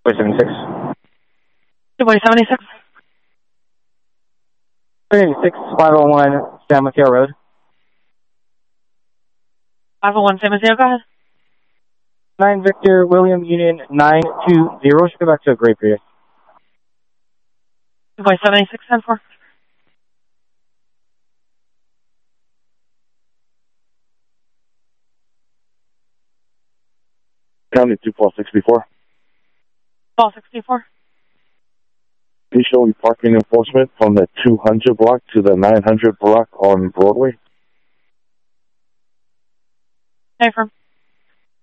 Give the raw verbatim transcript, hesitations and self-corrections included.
two seventy-six. two seventy-six. two seventy-six, five oh one San Mateo Road. five oh one San Mateo, go ahead. nine Victor William Union nine two zero. Should go back to a Gray Prius. two seventy-six, ten four. County two four sixty-four. twelve sixty-four. Please show me parking enforcement from the two hundred block to the nine hundred block on Broadway. Hey, firm.